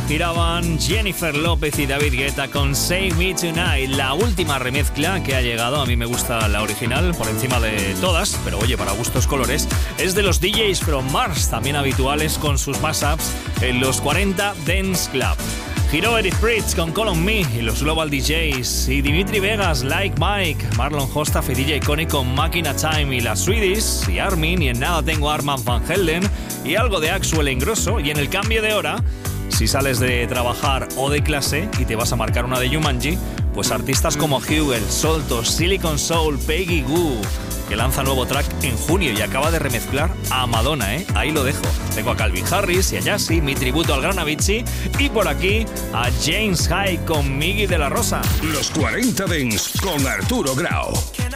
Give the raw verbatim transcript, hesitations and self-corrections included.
giraban Jennifer López y David Guetta con Save Me Tonight, la última remezcla que ha llegado. A mí me gusta la original por encima de todas, pero oye, para gustos colores. Es de los D Js From Mars, también habituales con sus mashups en los cuarenta Dance Club. Giró Eric Prydz con Call On Me y los Global D Js, y Dimitri Vegas, Like Mike, Marlon Hostaff y D J Connie con Máquina Time, y las Swedish y Armin, y en nada tengo Armand Van Helden y algo de Axwell Ingrosso. Y en el cambio de hora, si sales de trabajar o de clase y te vas a marcar una de Jumanji, pues artistas como Hugel, Solto, Silicon Soul, Peggy Goo, que lanza nuevo track en junio y acaba de remezclar a Madonna, ¿eh? Ahí lo dejo. Tengo a Calvin Harris y a Yassi, mi tributo al gran Avicii, y por aquí a James Hype con Miggy de la Rosa. Los cuarenta Dance con Arturo Grau.